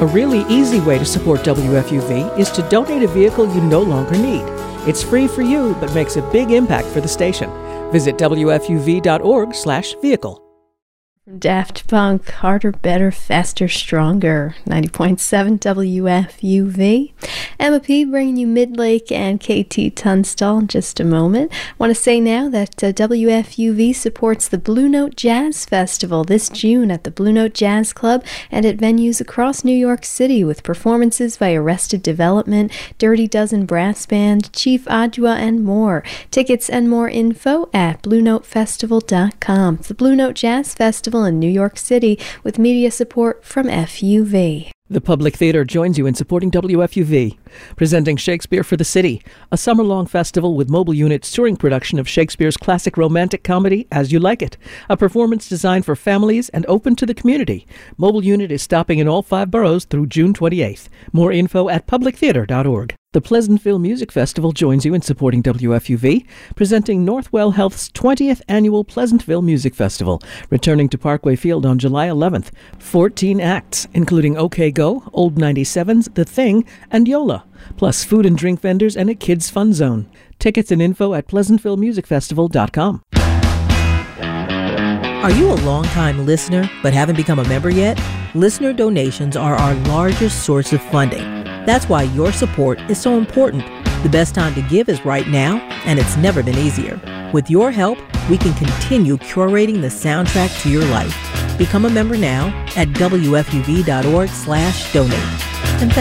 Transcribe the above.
A really easy way to support WFUV is to donate a vehicle you no longer need. It's free for you, but makes a big impact for the station. Visit WFUV.org/vehicle. Daft Punk, Harder, Better, Faster, Stronger, 90.7 WFUV. Emma P. bringing you Midlake and KT Tunstall in just a moment. Want to say now that WFUV supports the Blue Note Jazz Festival this June at the Blue Note Jazz Club and at venues across New York City with performances by Arrested Development, Dirty Dozen Brass Band, Chief Adjua, and more. Tickets and more info at BlueNoteFestival.com. It's the Blue Note Jazz Festival in New York City with media support from FUV. The Public Theater joins you in supporting WFUV, presenting Shakespeare for the City, a summer-long festival with Mobile Unit's touring production of Shakespeare's classic romantic comedy, As You Like It, a performance designed for families and open to the community. Mobile Unit is stopping in all 5 boroughs through June 28th. More info at publictheater.org. The Pleasantville Music Festival joins you in supporting WFUV, presenting Northwell Health's 20th Annual Pleasantville Music Festival, returning to Parkway Field on July 11th. 14 acts, including OK Go, Old 97s, The Thing, and Yola, plus food and drink vendors and a kids' fun zone. Tickets and info at PleasantvilleMusicFestival.com. Are you a longtime listener but haven't become a member yet? Listener donations are our largest source of funding. That's why your support is so important. The best time to give is right now, and it's never been easier. With your help, we can continue curating the soundtrack to your life. Become a member now at WFUV.org/donate. And